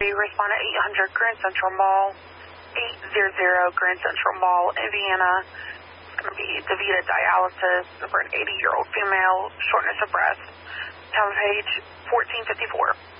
Respond at 800 Grand Central Mall, 800 Grand Central Mall, Indiana. It's going to be DaVita dialysis for an 80-year-old female, shortness of breath. Time of page 1454.